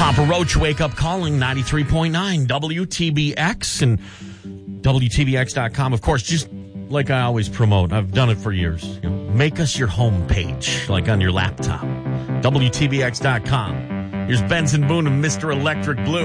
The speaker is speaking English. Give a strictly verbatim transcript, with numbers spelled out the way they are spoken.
Papa Roach, Wake Up Calling, ninety-three point nine W T B X and W T B X dot com. Of course, just like I always promote, I've done it for years. You know, make us your home page, like on your laptop. W T B X dot com. Here's Benson Boone and Mister Electric Blue.